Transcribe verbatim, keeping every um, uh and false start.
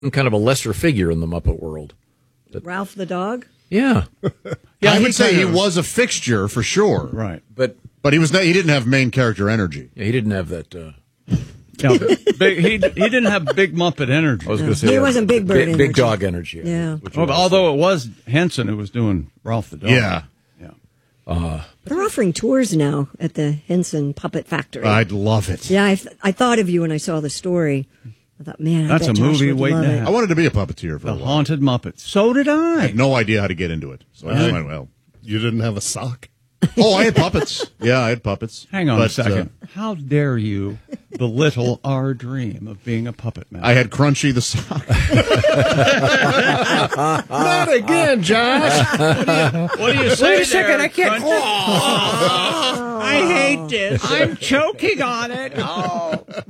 kind of a lesser figure in the Muppet world. But, Ralph the dog? Yeah. yeah, I would say he was a fixture for sure. Right. But but he was not, he didn't have main character energy. Yeah, he didn't have that. Uh, yeah, big, he he didn't have big Muppet energy. I was going to No, say he wasn't Big Bird big, energy. big dog energy. Yeah. Oh, although it was Henson who was doing Ralph the dog. Yeah. Yeah. Uh, They're offering tours now at the Henson Puppet Factory. I'd love it. Yeah, I, th- I thought of you when I saw the story. I thought, man, I That's bet a Josh movie would waiting love to it. happen. I wanted to be a puppeteer for The a while. Haunted Muppets. So did I. I had no idea how to get into it. So I just went, well. You didn't have a sock? Oh, I had puppets. Yeah, I had puppets. Hang on But, a second. uh, How dare you belittle our dream of being a puppet master? I had Crunchy the sock. Not again, Josh. What do you say? Wait a second, I can't. I hate this. I'm choking on it. Oh.